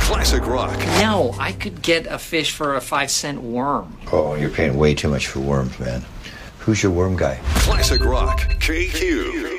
Classic rock. No, I could get a fish for a 5-cent worm. Oh, you're paying way too much for worms, man. Who's your worm guy? Classic rock. KQ.